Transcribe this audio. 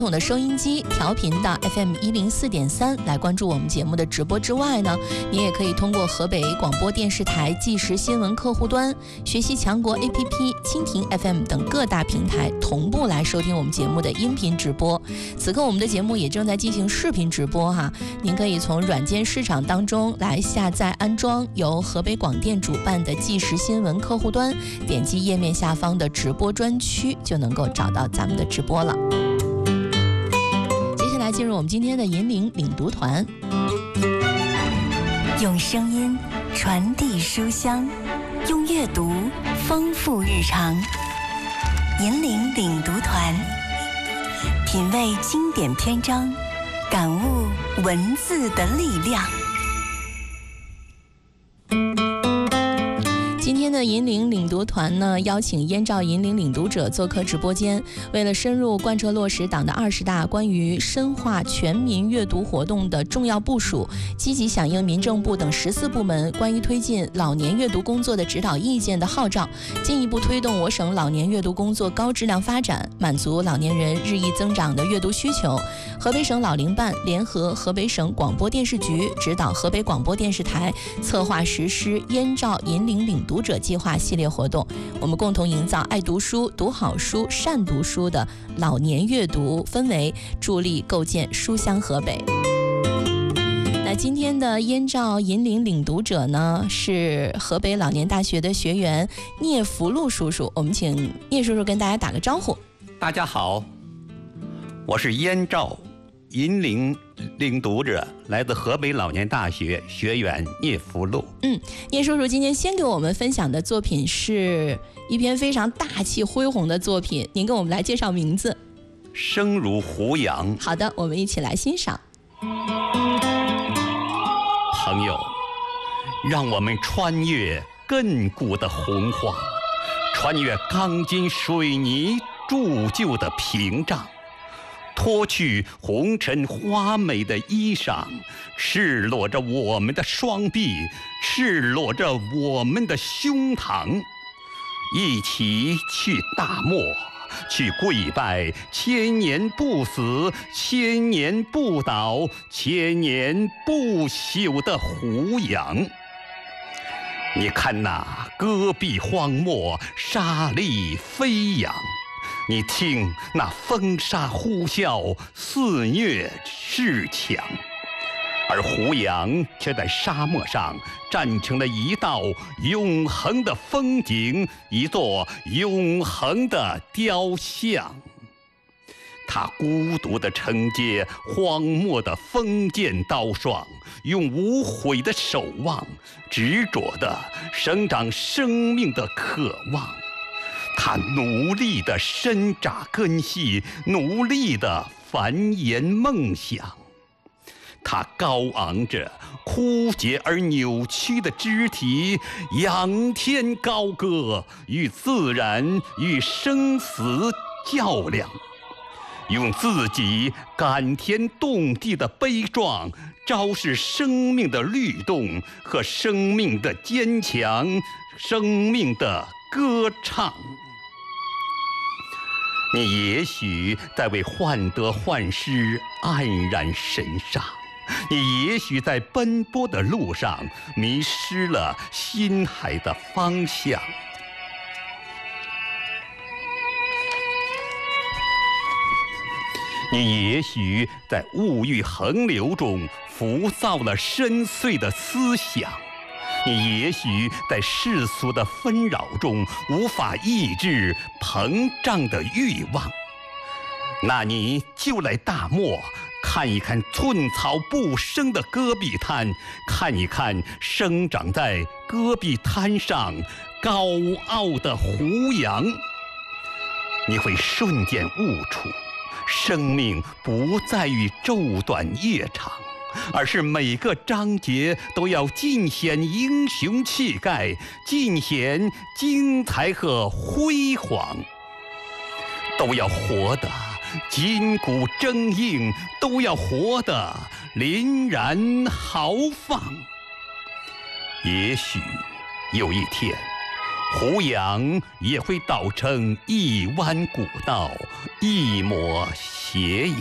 统的收音机调频到 FM104.3来关注我们节目的直播之外呢，你也可以通过河北广播电视台即时新闻客户端、学习强国 APP、蜻蜓 FM 等各大平台同步来收听我们节目的音频直播。此刻我们的节目也正在进行视频直播哈，您可以从软件市场当中来下载安装由河北广电主办的即时新闻客户端，点击页面下方的直播专区就能够找到咱们的直播了。进入我们今天的引领领读团， 用声音传递书香，用阅读丰富日常。引领领读团，品味经典篇章，感悟文字的力量。 今天的引领领读团呢，邀请燕赵引领领读者做客直播间。为了深入贯彻落实党的20大关于深化全民阅读活动的重要部署，积极响应民政部等14部门关于推进老年阅读工作的指导意见的号召，进一步推动我省老年阅读工作高质量发展，满足老年人日益增长的阅读需求。河北省老龄办联合河北省广播电视局指导河北广播电视台策划实施燕赵引领领读者计划系列活动，我们共同营造爱读书、读好书、善读书的老年阅读氛围，助力构建书香河北。那今天的燕赵引领领读者呢，是河北老年大学的学员聂福禄叔叔，我们请聂叔叔跟大家打个招呼。 大家好，我是燕赵引领领读者，来自河北老年大学学员聂福禄。 聂叔叔今天先给我们分享的作品是一篇非常大气恢宏的作品，您给我们来介绍名字。 生如胡杨。 好的，我们一起来欣赏。 朋友，让我们穿越亘古的洪荒，穿越钢筋水泥铸就的屏障，脱去红尘花美的衣裳，赤裸着我们的双臂，赤裸着我们的胸膛，一起去大漠，去跪拜千年不死、千年不倒、千年不朽的胡杨。你看那戈壁荒漠，沙砾飞扬，你听那风沙呼啸，肆虐市墙，而胡杨却在沙漠上站成了一道永恒的风景，一座永恒的雕像。他孤独地承接荒漠的锋剑刀霜，用无悔的守望，执着地生长生命的渴望。他努力地伸扎根系，努力地繁衍梦想。他高昂着枯竭而扭曲的肢体，仰天高歌，与自然与生死较量，用自己感天动地的悲壮，昭示生命的律动和生命的坚强，生命的歌唱。你也许在为患得患失黯然神伤，你也许在奔波的路上迷失了心海的方向。你也许在物欲横流中浮躁了深邃的思想，你也许在世俗的纷扰中无法抑制膨胀的欲望。那你就来大漠，看一看寸草不生的戈壁滩，看一看生长在戈壁滩上高傲的胡杨，你会瞬间悟出，生命不在于昼短夜长，而是每个章节都要尽显英雄气概，尽显精彩和辉煌，都要活得筋骨铮硬，都要活得凛然豪放。也许有一天， 胡杨也会捣成一弯古道，一抹斜影。